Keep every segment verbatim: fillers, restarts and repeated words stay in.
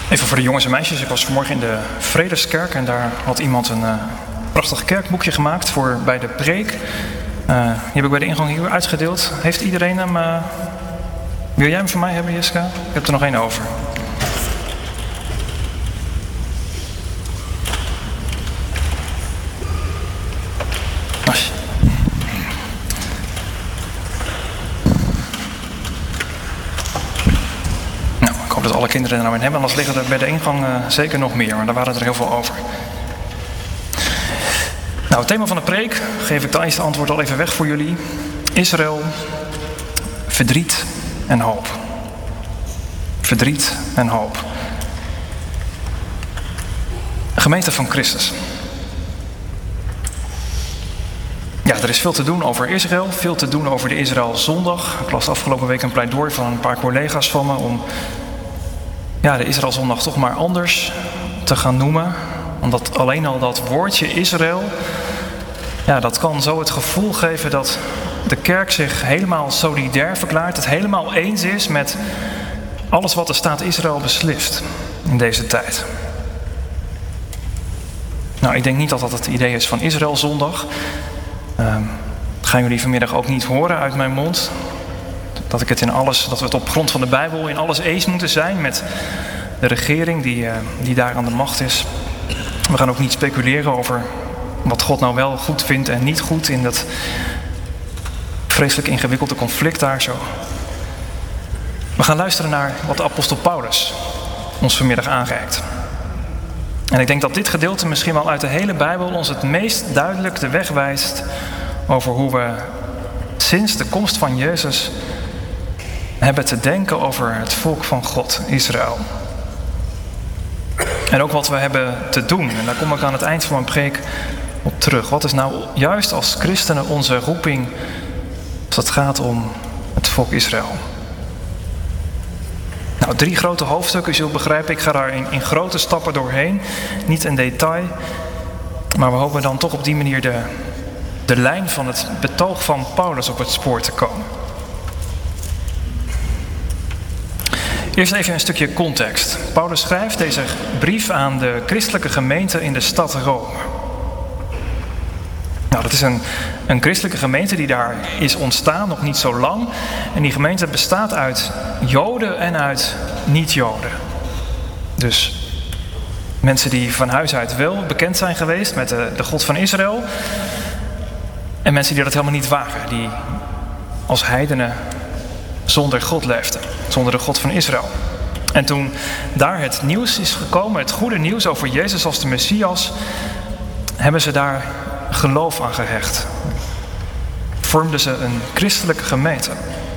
Even voor de jongens en meisjes. Ik was vanmorgen in de Vredeskerk en daar had iemand een uh, prachtig kerkboekje gemaakt voor bij de preek. Uh, die heb ik bij de ingang hier uitgedeeld. Heeft iedereen hem... Uh... Wil jij hem van mij hebben, Jessica? Ik heb er nog één over. As. Nou, ik hoop dat alle kinderen er nou in hebben. Anders liggen er bij de ingang uh, zeker nog meer. Maar daar waren er heel veel over. Nou, het thema van de preek geef ik de eerste antwoord al even weg voor jullie. Israël, verdriet en hoop. Verdriet en hoop. Gemeente van Christus. Ja, er is veel te doen over Israël, veel te doen over de Israëlzondag. Ik las afgelopen week een pleidooi van een paar collega's van me om ja, de Israëlzondag toch maar anders te gaan noemen. Omdat alleen al dat woordje Israël, ja, dat kan zo het gevoel geven dat de kerk zich helemaal solidair verklaart, het helemaal eens is met alles wat de staat Israël beslist in deze tijd. Nou, ik denk niet dat dat het idee is van Israëlzondag. Uh, dat gaan jullie vanmiddag ook niet horen uit mijn mond. Dat ik het in alles, dat we het op grond van de Bijbel in alles eens moeten zijn met de regering die, uh, die daar aan de macht is. We gaan ook niet speculeren over wat God nou wel goed vindt en niet goed in dat vreselijk ingewikkelde conflict daar zo. We gaan luisteren naar wat de apostel Paulus ons vanmiddag aanreikt. En ik denk dat dit gedeelte misschien wel uit de hele Bijbel ons het meest duidelijk de weg wijst over hoe we sinds de komst van Jezus hebben te denken over het volk van God, Israël. En ook wat we hebben te doen. En daar kom ik aan het eind van mijn preek op terug. Wat is nou juist als christenen onze roeping als het gaat om het volk Israël? Nou, drie grote hoofdstukken, je zult begrijpen. Ik ga daar in, in grote stappen doorheen. Niet in detail. Maar we hopen dan toch op die manier de, de lijn van het betoog van Paulus op het spoor te komen. Eerst even een stukje context. Paulus schrijft deze brief aan de christelijke gemeente in de stad Rome. Nou, dat is een, een christelijke gemeente die daar is ontstaan, nog niet zo lang. En die gemeente bestaat uit Joden en uit niet-Joden. Dus mensen die van huis uit wel bekend zijn geweest met de, de God van Israël. En mensen die dat helemaal niet waren, die als heidenen zonder God leefden, zonder de God van Israël. En toen daar het nieuws is gekomen, het goede nieuws over Jezus als de Messias, hebben ze daar geloof aan gehecht. Vormden ze een christelijke gemeente.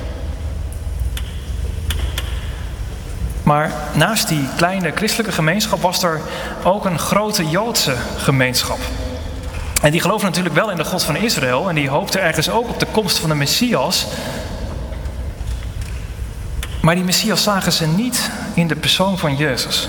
Maar naast die kleine christelijke gemeenschap was er ook een grote Joodse gemeenschap. En die geloofden natuurlijk wel in de God van Israël en die hoopten ergens ook op de komst van de Messias. Maar die Messias zagen ze niet in de persoon van Jezus.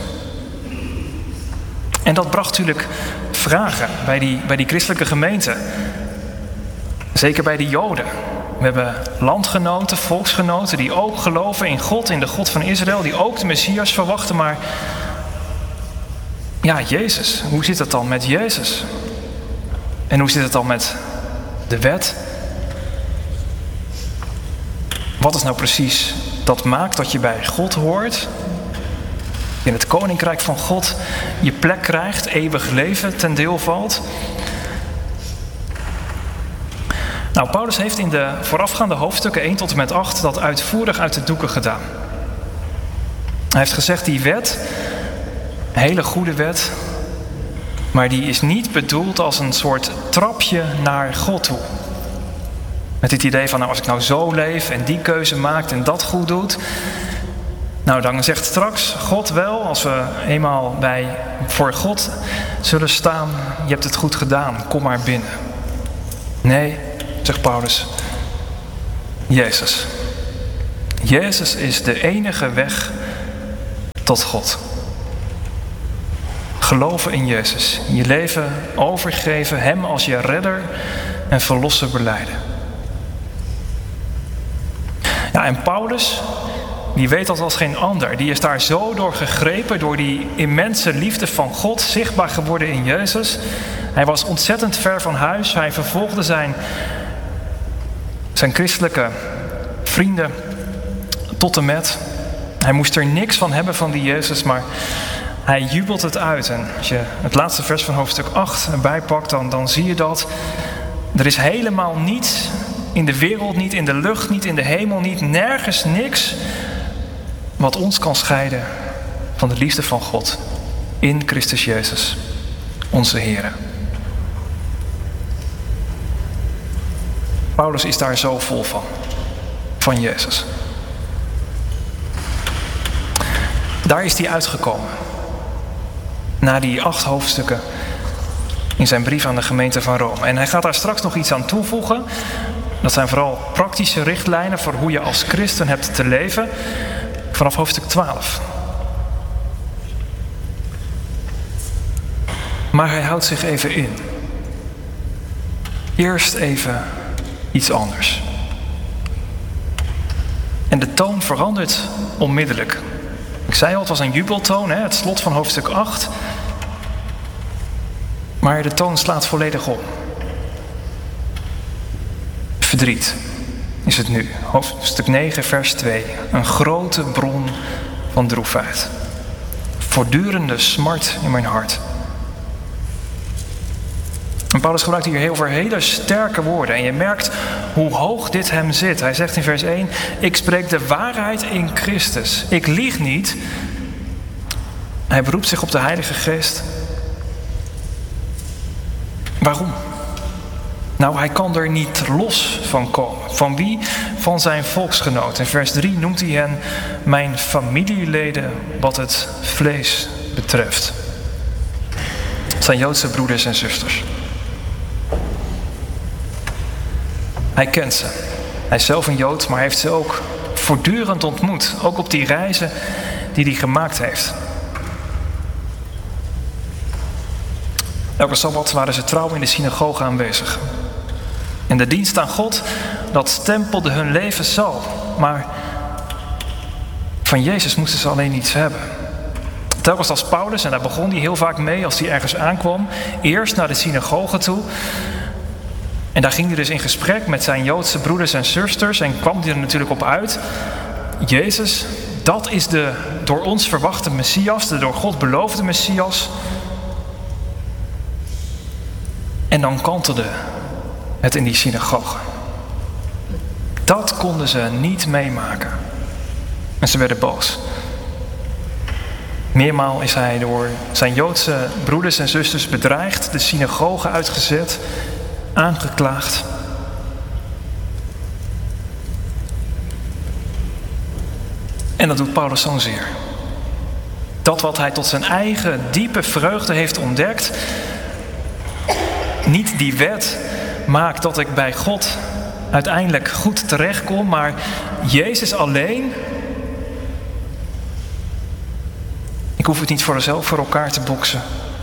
En dat bracht natuurlijk vragen bij die, bij die christelijke gemeente. Zeker bij die Joden. We hebben landgenoten, volksgenoten die ook geloven in God, in de God van Israël. Die ook de Messias verwachten. Maar ja, Jezus. Hoe zit het dan met Jezus? En hoe zit het dan met de wet? Wat is nou precies dat maakt dat je bij God hoort, in het koninkrijk van God je plek krijgt, eeuwig leven ten deel valt? Nou, Paulus heeft in de voorafgaande hoofdstukken één tot en met acht dat uitvoerig uit de doeken gedaan. Hij heeft gezegd, die wet, een hele goede wet, maar die is niet bedoeld als een soort trapje naar God toe. Met het idee van, nou, als ik nou zo leef en die keuze maakt en dat goed doet, nou, dan zegt straks God wel, als we eenmaal bij, voor God zullen staan, je hebt het goed gedaan, kom maar binnen. Nee, zegt Paulus, Jezus. Jezus is de enige weg tot God. Geloven in Jezus, je leven overgeven, hem als je redder en verlosser belijden. Ja, en Paulus, die weet dat als geen ander. Die is daar zo door gegrepen, door die immense liefde van God, zichtbaar geworden in Jezus. Hij was ontzettend ver van huis. Hij vervolgde zijn, zijn christelijke vrienden tot en met. Hij moest er niks van hebben van die Jezus, maar hij jubelt het uit. En als je het laatste vers van hoofdstuk acht erbij pakt, dan, dan zie je dat. Er is helemaal niets in de wereld, niet in de lucht, niet in de hemel, niet nergens niks wat ons kan scheiden van de liefde van God in Christus Jezus, onze Heer. Paulus is daar zo vol van, van Jezus. Daar is hij uitgekomen. Na die acht hoofdstukken in zijn brief aan de gemeente van Rome. En hij gaat daar straks nog iets aan toevoegen. Dat zijn vooral praktische richtlijnen voor hoe je als christen hebt te leven. Vanaf hoofdstuk twaalf. Maar hij houdt zich even in. Eerst even iets anders. En de toon verandert onmiddellijk. Ik zei al, het was een jubeltoon, hè, het slot van hoofdstuk acht. Maar de toon slaat volledig om. Verdriet is het nu. Hoofdstuk negen, vers twee. Een grote bron van droefheid. Voortdurende smart in mijn hart. En Paulus gebruikt hier heel veel hele sterke woorden. En je merkt hoe hoog dit hem zit. Hij zegt in vers één, ik spreek de waarheid in Christus. Ik lieg niet. Hij beroept zich op de Heilige Geest. Waarom? Nou, hij kan er niet los van komen. Van wie? Van zijn volksgenoot. In vers drie noemt hij hen mijn familieleden wat het vlees betreft. Het zijn Joodse broeders en zusters. Hij kent ze. Hij is zelf een Jood, maar hij heeft ze ook voortdurend ontmoet. Ook op die reizen die hij gemaakt heeft. Elke sabbat waren ze trouw in de synagoge aanwezig. En de dienst aan God, dat stempelde hun leven zo. Maar van Jezus moesten ze alleen iets hebben. Telkens als Paulus, en daar begon hij heel vaak mee als hij ergens aankwam, eerst naar de synagoge toe. En daar ging hij dus in gesprek met zijn Joodse broeders en zusters en kwam hij er natuurlijk op uit. Jezus, dat is de door ons verwachte Messias, de door God beloofde Messias. En dan kantelde het in die synagoge. Dat konden ze niet meemaken. En ze werden boos. Meermaal is hij door zijn Joodse broeders en zusters bedreigd, de synagoge uitgezet, aangeklaagd. En dat doet Paulus zo'n zeer. Dat wat hij tot zijn eigen diepe vreugde heeft ontdekt, niet die wet maakt dat ik bij God uiteindelijk goed terechtkom, maar Jezus alleen. Ik hoef het niet voor mezelf voor elkaar te boksen.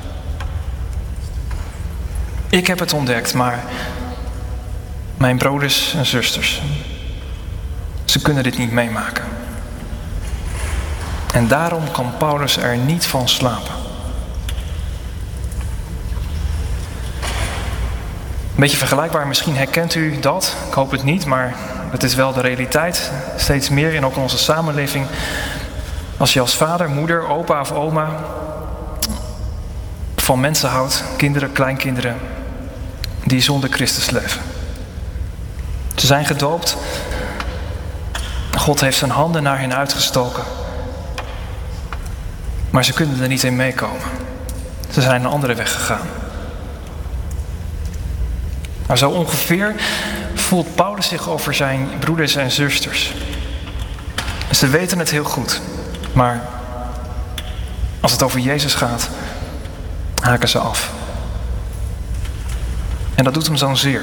Ik heb het ontdekt, maar mijn broeders en zusters, ze kunnen dit niet meemaken. En daarom kan Paulus er niet van slapen. Een beetje vergelijkbaar, misschien herkent u dat. Ik hoop het niet, maar het is wel de realiteit. Steeds meer in ook in onze samenleving. Als je als vader, moeder, opa of oma van mensen houdt, kinderen, kleinkinderen, die zonder Christus leven. Ze zijn gedoopt. God heeft zijn handen naar hen uitgestoken. Maar ze kunnen er niet in meekomen. Ze zijn een andere weg gegaan. Maar zo ongeveer voelt Paulus zich over zijn broeders en zusters. Ze weten het heel goed. Maar als het over Jezus gaat, haken ze af. En dat doet hem zo'n zeer.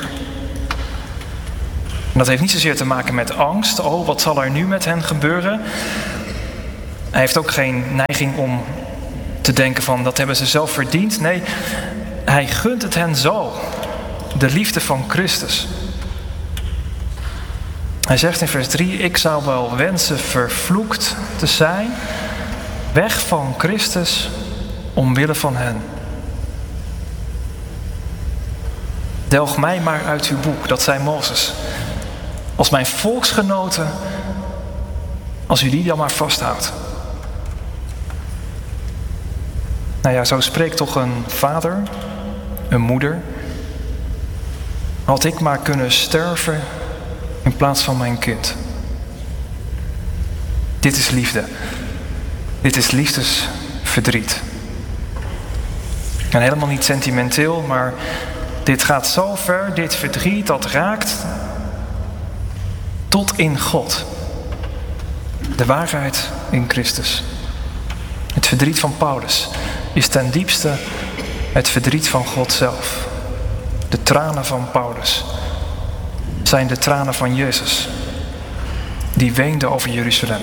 En dat heeft niet zozeer te maken met angst. Oh, wat zal er nu met hen gebeuren? Hij heeft ook geen neiging om te denken van, dat hebben ze zelf verdiend. Nee, hij gunt het hen zo. De liefde van Christus. Hij zegt in vers drie, ik zou wel wensen vervloekt te zijn, weg van Christus, omwille van hen. Delg mij maar uit uw boek, dat zei Mozes. Als mijn volksgenoten, als u die dan maar vasthoudt. Nou ja, zo spreekt toch een vader, een moeder. Had ik maar kunnen sterven in plaats van mijn kind. Dit is liefde. Dit is liefdesverdriet. En helemaal niet sentimenteel, maar dit gaat zo ver, dit verdriet, dat raakt tot in God. De waarheid in Christus. Het verdriet van Paulus is ten diepste het verdriet van God zelf. De tranen van Paulus zijn de tranen van Jezus, die weende over Jeruzalem.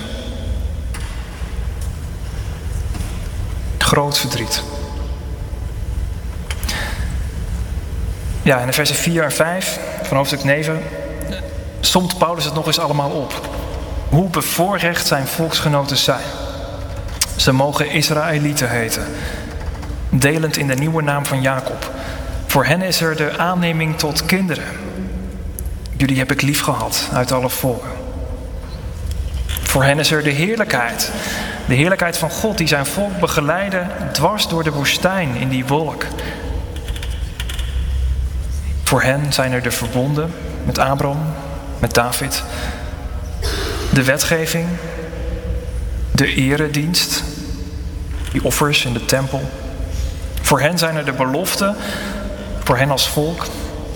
Groot verdriet. Ja, in de versen vier en vijf van hoofdstuk negen somt Paulus het nog eens allemaal op. Hoe bevoorrecht zijn volksgenoten zijn. Ze mogen Israëlieten heten, delend in de nieuwe naam van Jacob. Voor hen is er de aanneming tot kinderen. Jullie heb ik lief gehad uit alle volken. Voor hen is er de heerlijkheid. De heerlijkheid van God die zijn volk begeleidde dwars door de woestijn in die wolk. Voor hen zijn er de verbonden met Abraham, met David. De wetgeving, de eredienst, die offers in de tempel. Voor hen zijn er de beloften, voor hen als volk.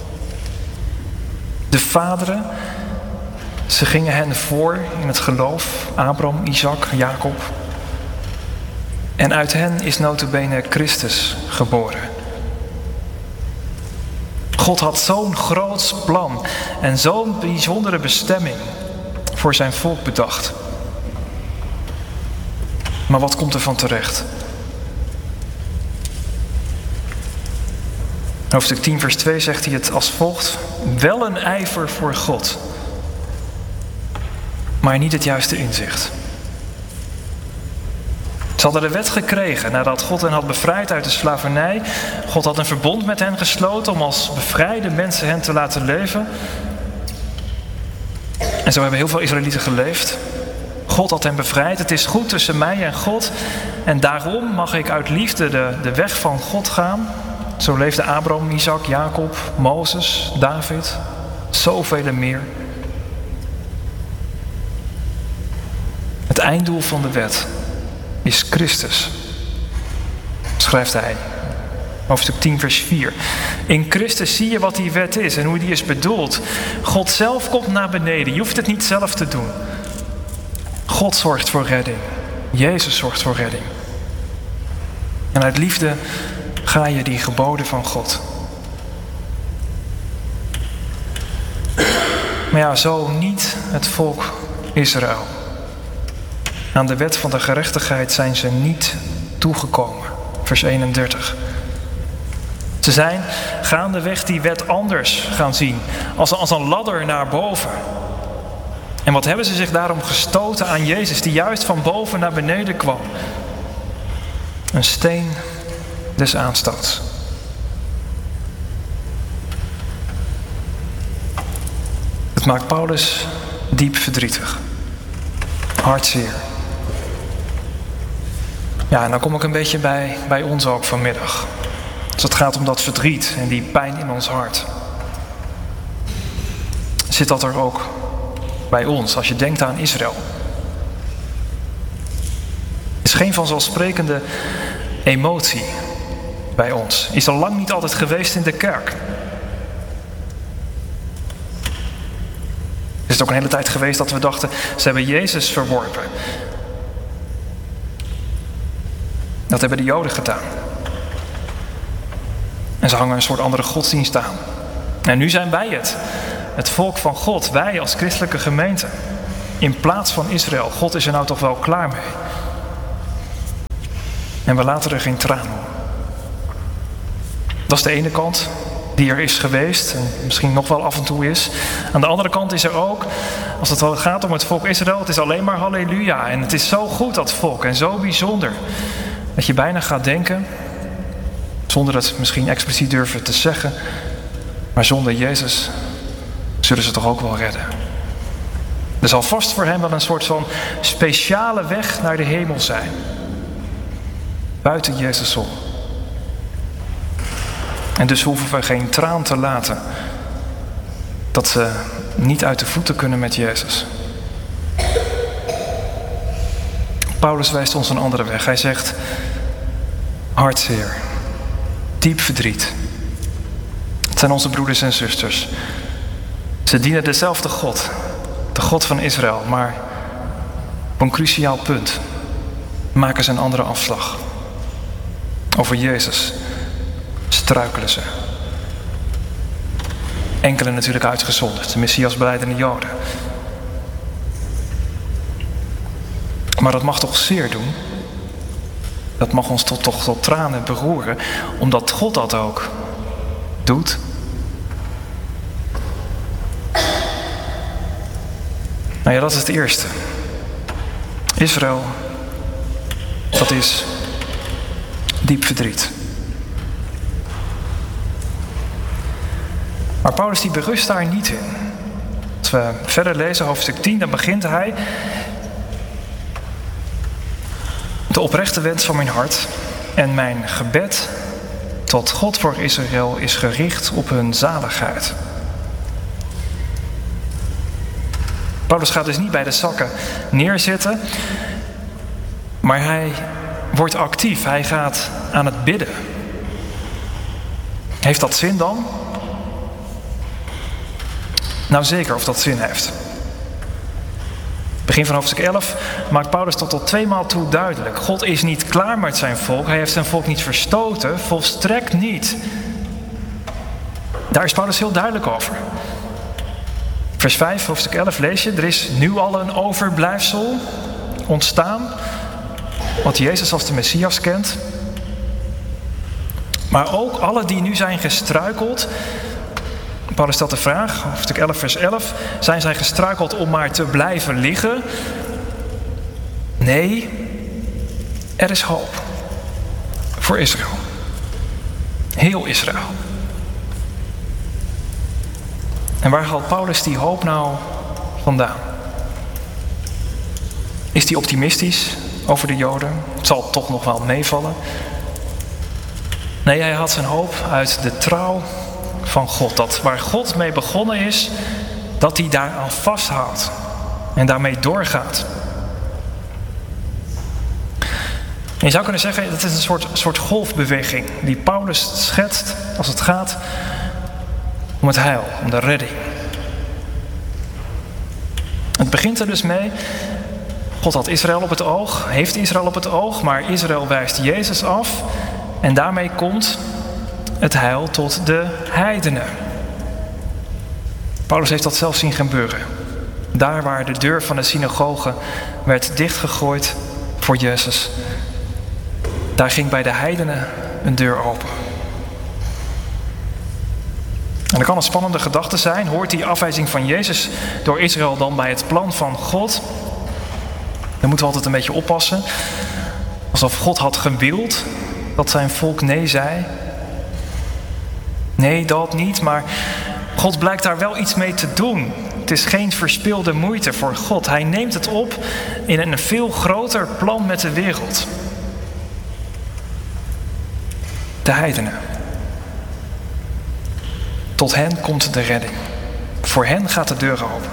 De vaderen, ze gingen hen voor in het geloof, Abraham, Isaac, Jacob. En uit hen is nota bene Christus geboren. God had zo'n groot plan en zo'n bijzondere bestemming voor zijn volk bedacht. Maar wat komt er van terecht? In hoofdstuk tien vers twee zegt hij het als volgt. Wel een ijver voor God, maar niet het juiste inzicht. Ze hadden de wet gekregen nadat God hen had bevrijd uit de slavernij. God had een verbond met hen gesloten om als bevrijde mensen hen te laten leven. En zo hebben heel veel Israëlieten geleefd. God had hen bevrijd. Het is goed tussen mij en God. En daarom mag ik uit liefde de, de weg van God gaan. Zo leefde Abraham, Isaac, Jacob, Mozes, David. Zoveel meer. Het einddoel van de wet is Christus, schrijft hij. Hoofdstuk tien vers vier. In Christus zie je wat die wet is en hoe die is bedoeld. God zelf komt naar beneden. Je hoeft het niet zelf te doen. God zorgt voor redding. Jezus zorgt voor redding. En uit liefde ga je die geboden van God. Maar ja, zo niet het volk Israël. Aan de wet van de gerechtigheid zijn ze niet toegekomen. Vers eenendertig. Ze zijn gaandeweg die wet anders gaan zien. Als, als een ladder naar boven. En wat hebben ze zich daarom gestoten aan Jezus, die juist van boven naar beneden kwam? Een steen des aanstoots. Het maakt Paulus diep verdrietig. Hartzeer. Ja, en dan kom ik een beetje bij, bij ons ook vanmiddag. Als het gaat om dat verdriet en die pijn in ons hart. Zit dat er ook bij ons, als je denkt aan Israël? Is geen vanzelfsprekende emotie bij ons. Is al lang niet altijd geweest in de kerk. Is het ook een hele tijd geweest dat we dachten, ze hebben Jezus verworpen. Dat hebben de Joden gedaan. En ze hangen een soort andere godsdienst aan. En nu zijn wij het. Het volk van God. Wij als christelijke gemeente. In plaats van Israël. God is er nou toch wel klaar mee. En we laten er geen traan om. Dat is de ene kant die er is geweest. En misschien nog wel af en toe is. Aan de andere kant is er ook als het gaat om het volk Israël, het is alleen maar halleluja. En het is zo goed, dat volk, en zo bijzonder. Dat je bijna gaat denken, zonder het misschien expliciet durven te zeggen, maar zonder Jezus zullen ze toch ook wel redden. Er zal vast voor hem wel een soort van speciale weg naar de hemel zijn. Buiten Jezus om. En dus hoeven we geen traan te laten dat ze niet uit de voeten kunnen met Jezus. Paulus wijst ons een andere weg. Hij zegt, hartzeer, diep verdriet. Het zijn onze broeders en zusters. Ze dienen dezelfde God, de God van Israël, maar op een cruciaal punt maken ze een andere afslag. Over Jezus struikelen ze. Enkele natuurlijk uitgezonderd, de Messias belijdende Joden. Maar dat mag toch zeer doen? Dat mag ons tot, toch tot tranen beroeren, omdat God dat ook doet. Nou ja, dat is het eerste. Israël, dat is diep verdriet. Maar Paulus die berust daar niet in. Als we verder lezen, hoofdstuk tien, dan begint hij. De oprechte wens van mijn hart en mijn gebed tot God voor Israël is gericht op hun zaligheid. Paulus gaat dus niet bij de zakken neerzitten, maar hij wordt actief. Hij gaat aan het bidden. Heeft dat zin dan? Nou zeker of dat zin heeft. Begin van hoofdstuk elf maakt Paulus tot tot tweemaal toe duidelijk. God is niet klaar met zijn volk. Hij heeft zijn volk niet verstoten. Volstrekt niet. Daar is Paulus heel duidelijk over. Vers vijf, hoofdstuk elf lees je. Er is nu al een overblijfsel ontstaan. Wat Jezus als de Messias kent. Maar ook alle die nu zijn gestruikeld. Paulus stelt de vraag, hoofdstuk elf vers elf. Zijn zij gestruikeld om maar te blijven liggen? Nee, er is hoop. Voor Israël. Heel Israël. En waar haalt Paulus die hoop nou vandaan? Is hij optimistisch over de Joden? Het zal toch nog wel meevallen. Nee, hij had zijn hoop uit de trouw van God. Dat waar God mee begonnen is, dat hij daaraan vasthoudt. En daarmee doorgaat. En je zou kunnen zeggen, dat is een soort, soort golfbeweging die Paulus schetst als het gaat om het heil, om de redding. Het begint er dus mee. God had Israël op het oog, heeft Israël op het oog, maar Israël wijst Jezus af. En daarmee komt het heil tot de heidenen. Paulus heeft dat zelf zien gebeuren. Daar waar de deur van de synagoge werd dichtgegooid voor Jezus, daar ging bij de heidenen een deur open. En dat kan een spannende gedachte zijn. Hoort die afwijzing van Jezus door Israël dan bij het plan van God? Dan moeten we altijd een beetje oppassen. Alsof God had gewild dat zijn volk nee zei. Nee, dat niet, maar God blijkt daar wel iets mee te doen. Het is geen verspilde moeite voor God. Hij neemt het op in een veel groter plan met de wereld. De heidenen. Tot hen komt de redding. Voor hen gaat de deur open.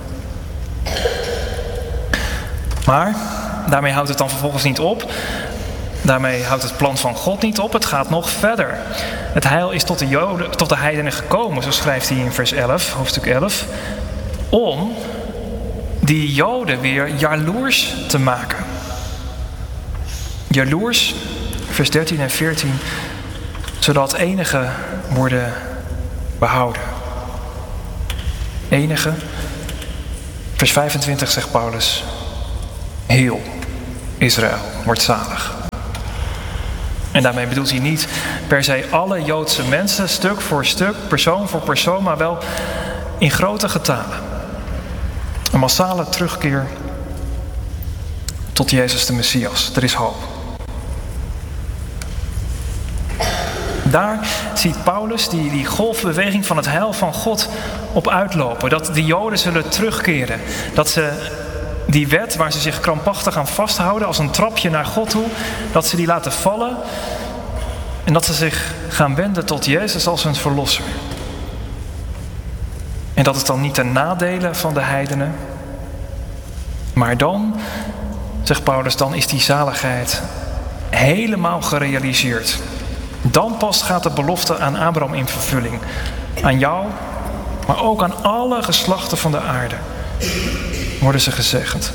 Maar daarmee houdt het dan vervolgens niet op. Daarmee houdt het plan van God niet op. Het gaat nog verder. Het heil is tot de Joden, tot de heidenen gekomen, zo schrijft hij in vers elf, hoofdstuk elf. Om die Joden weer jaloers te maken. Jaloers, vers dertien en veertien. Zodat enigen worden behouden. Enige. Vers vijfentwintig zegt Paulus. Heel Israël wordt zalig. En daarmee bedoelt hij niet per se alle Joodse mensen, stuk voor stuk, persoon voor persoon, maar wel in grote getalen. massale terugkeer tot Jezus de Messias. Er is hoop. Daar ziet Paulus die, die golfbeweging van het heil van God op uitlopen. Dat de Joden zullen terugkeren. Dat ze die wet waar ze zich krampachtig aan vasthouden als een trapje naar God toe, dat ze die laten vallen en dat ze zich gaan wenden tot Jezus als hun verlosser. En dat is dan niet ten nadele van de heidenen, maar dan, zegt Paulus, dan is die zaligheid helemaal gerealiseerd. Dan pas gaat de belofte aan Abraham in vervulling. Aan jou, maar ook aan alle geslachten van de aarde worden ze gezegend.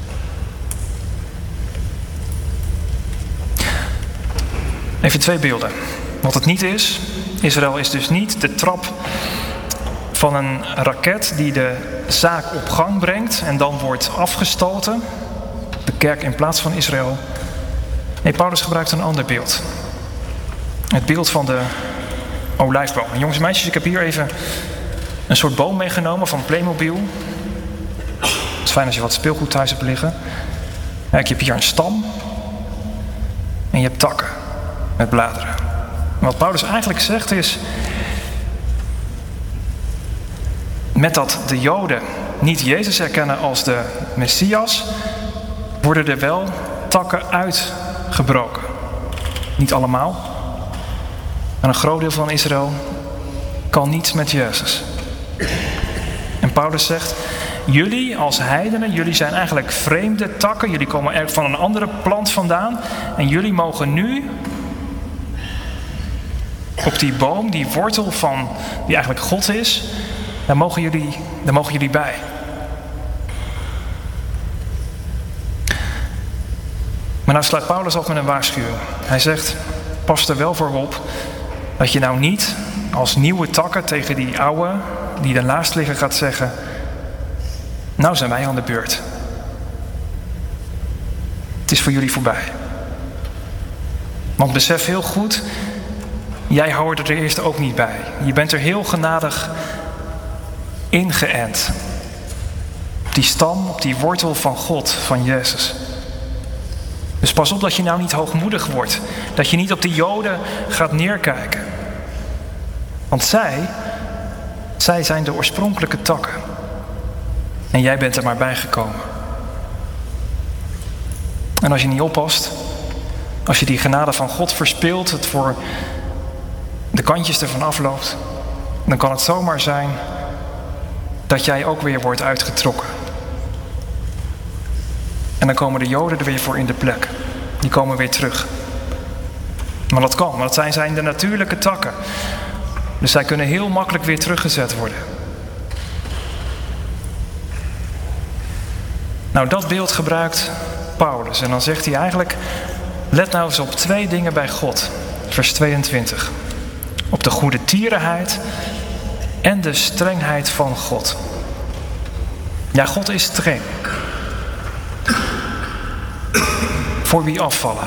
Even twee beelden. Wat het niet is, Israël is dus niet de trap van een raket die de zaak op gang brengt en dan wordt afgestoten. De kerk in plaats van Israël. Nee, Paulus gebruikt een ander beeld. Het beeld van de olijfboom. En jongens en meisjes, ik heb hier even een soort boom meegenomen van Playmobil. Het is fijn als je wat speelgoed thuis hebt liggen. Kijk, je hebt hier een stam. En je hebt takken met bladeren. En wat Paulus eigenlijk zegt is, met dat de Joden niet Jezus erkennen als de Messias, worden er wel takken uitgebroken. Niet allemaal. Maar een groot deel van Israël kan niets met Jezus. En Paulus zegt, jullie als heidenen, jullie zijn eigenlijk vreemde takken. Jullie komen er van een andere plant vandaan. En jullie mogen nu op die boom, die wortel van, die eigenlijk God is, daar mogen jullie, daar mogen jullie bij. Maar nou sluit Paulus af met een waarschuwing. Hij zegt, pas er wel voor op dat je nou niet als nieuwe takken tegen die oude die ernaast liggen gaat zeggen, nou zijn wij aan de beurt. Het is voor jullie voorbij. Want besef heel goed, jij hoort er eerst ook niet bij. Je bent er heel genadig ingeënt. Op die stam, op die wortel van God, van Jezus. Dus pas op dat je nou niet hoogmoedig wordt. Dat je niet op de Joden gaat neerkijken. Want zij, zij zijn de oorspronkelijke takken. En jij bent er maar bijgekomen. En als je niet oppast, als je die genade van God verspeelt, het voor de kantjes ervan afloopt, dan kan het zomaar zijn dat jij ook weer wordt uitgetrokken. En dan komen de Joden er weer voor in de plek. Die komen weer terug. Maar dat kan, want dat zijn, zijn de natuurlijke takken. Dus zij kunnen heel makkelijk weer teruggezet worden. Nou, dat beeld gebruikt Paulus. En dan zegt hij eigenlijk, let nou eens op twee dingen bij God. Vers tweeëntwintig. Op de goede tierenheid en de strengheid van God. Ja, God is streng. Voor wie afvallen.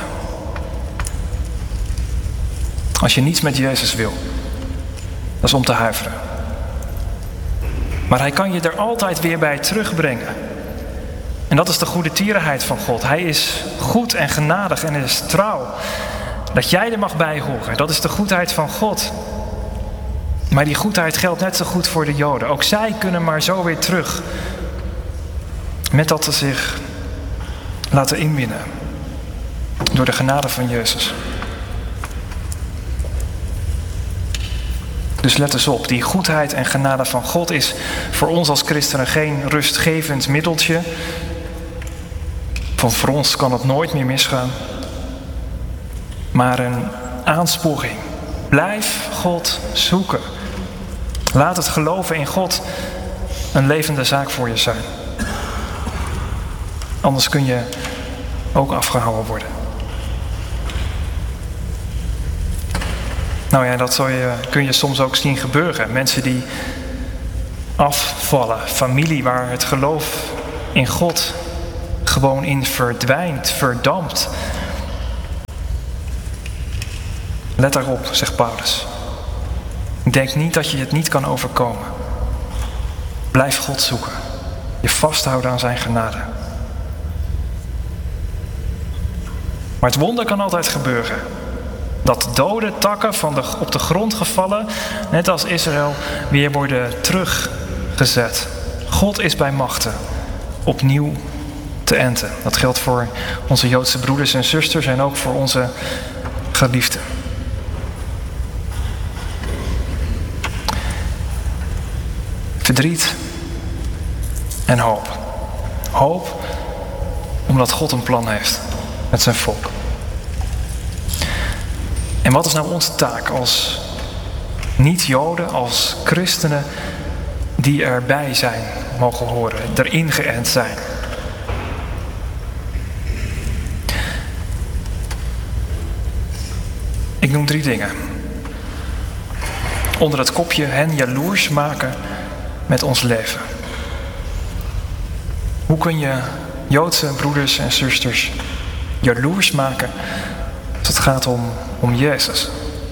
Als je niets met Jezus wil. Dat is om te huiveren. Maar hij kan je er altijd weer bij terugbrengen. En dat is de goede tierenheid van God. Hij is goed en genadig en is trouw. Dat jij er mag bij horen. Dat is de goedheid van God. Maar die goedheid geldt net zo goed voor de Joden. Ook zij kunnen maar zo weer terug. Met dat ze zich laten inwinnen. Door de genade van Jezus. Dus let eens op, die goedheid en genade van God is voor ons als christenen geen rustgevend middeltje. Van voor ons kan het nooit meer misgaan. Maar een aansporing. Blijf God zoeken. Laat het geloven in God een levende zaak voor je zijn. Anders kun je ook afgehouden worden. Nou ja, dat zou je, kun je soms ook zien gebeuren. Mensen die afvallen. Familie waar het geloof in God gewoon in verdwijnt, verdampt. Let daarop, zegt Paulus. Denk niet dat je het niet kan overkomen. Blijf God zoeken. je vasthouden aan zijn genade. Maar het wonder kan altijd gebeuren. Dat dode takken van de, op de grond gevallen, net als Israël, weer worden teruggezet. God is bij machten opnieuw te enten. Dat geldt voor onze Joodse broeders en zusters en ook voor onze geliefden. Verdriet en hoop. Hoop omdat God een plan heeft met zijn volk. En wat is nou onze taak als niet-Joden, als christenen die erbij zijn, mogen horen, erin geënt zijn? Ik noem drie dingen. Onder het kopje hen jaloers maken met ons leven. Hoe kun je Joodse broeders en zusters jaloers maken als het gaat om, om Jezus?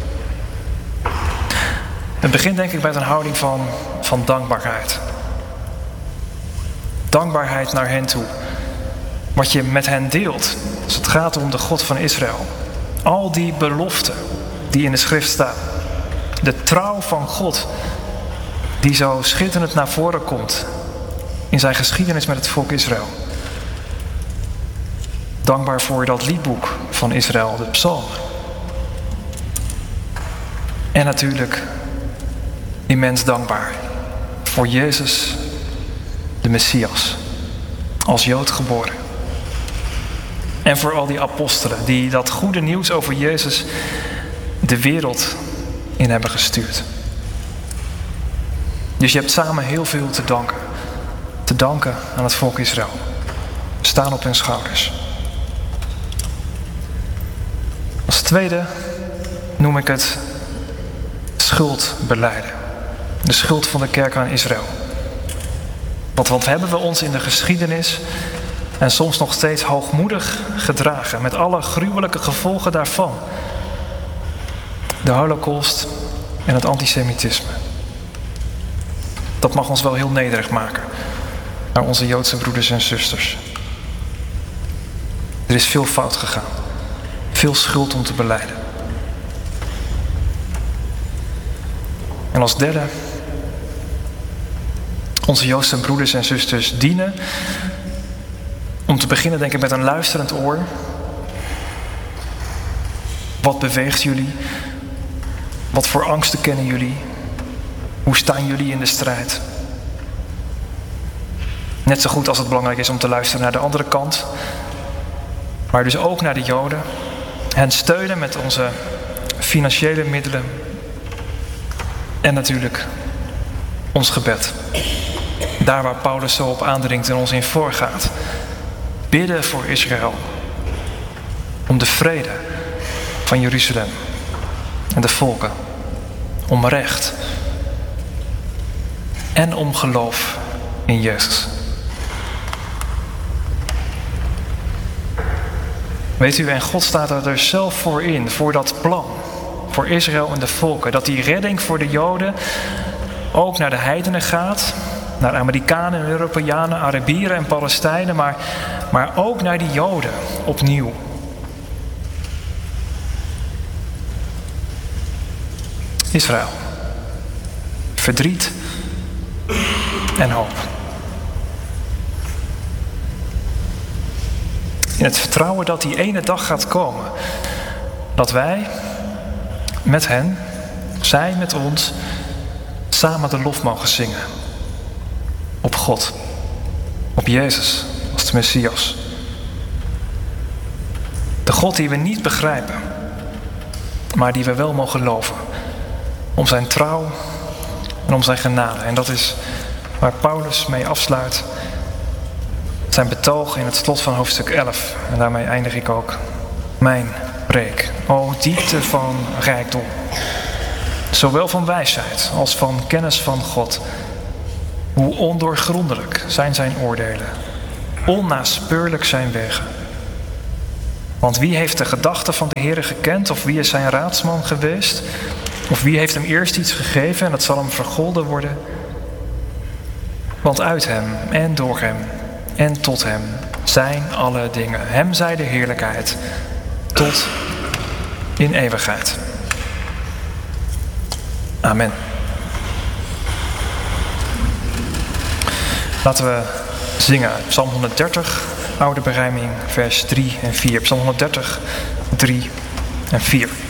Het begint denk ik bij een houding van, van dankbaarheid. Dankbaarheid naar hen toe. Wat je met hen deelt als het gaat om de God van Israël. Al die beloften die in de schrift staan. De trouw van God die zo schitterend naar voren komt in zijn geschiedenis met het volk Israël. Dankbaar voor dat liedboek van Israël, de Psalmen. En natuurlijk immens dankbaar voor Jezus, de Messias, als Jood geboren. En voor al die apostelen die dat goede nieuws over Jezus de wereld in hebben gestuurd. Dus je hebt samen heel veel te danken. Te danken aan het volk Israël. Staan op hun schouders. Als tweede noem ik het schuldbelijden. De schuld van de kerk aan Israël. Want wat hebben we ons in de geschiedenis en soms nog steeds hoogmoedig gedragen met alle gruwelijke gevolgen daarvan. De Holocaust en het antisemitisme. Dat mag ons wel heel nederig maken naar onze Joodse broeders en zusters. Er is veel fout gegaan. Veel schuld om te belijden. En als derde, onze Joodse broeders en zusters dienen, om te beginnen denk ik met een luisterend oor. Wat beweegt jullie? Wat voor angsten kennen jullie? Hoe staan jullie in de strijd? Net zo goed als het belangrijk is om te luisteren naar de andere kant. Maar dus ook naar de Joden. Hen steunen met onze financiële middelen. En natuurlijk ons gebed. Daar waar Paulus zo op aandringt en ons in voorgaat. Bidden voor Israël. Om de vrede van Jeruzalem. En de volken. Om recht. En om geloof in Jezus. Weet u, en God staat er dus zelf voor in, voor dat plan. Voor Israël en de volken. Dat die redding voor de Joden ook naar de heidenen gaat. Naar Amerikanen en Europeanen, Arabieren en Palestijnen. Maar, maar ook naar die Joden opnieuw. Israël. Verdriet en hoop. In het vertrouwen dat die ene dag gaat komen. Dat wij met hen, zij met ons, samen de lof mogen zingen. Op God. Op Jezus als de Messias. De God die we niet begrijpen. Maar die we wel mogen loven. Om zijn trouw en om zijn genade. En dat is waar Paulus mee afsluit. Zijn betoog in het slot van hoofdstuk elf. En daarmee eindig ik ook mijn preek. O diepte van rijkdom. Zowel van wijsheid als van kennis van God. Hoe ondoorgrondelijk zijn zijn oordelen. Onnaspeurlijk zijn wegen. Want wie heeft de gedachten van de Heere gekend? Of wie is zijn raadsman geweest? Of wie heeft hem eerst iets gegeven en dat zal hem vergolden worden? Want uit hem en door hem en tot hem zijn alle dingen. Hem zij de heerlijkheid tot in eeuwigheid. Amen. Laten we zingen Psalm honderddertig, oude berijming, vers drie en vier. Psalm honderddertig, drie en vier.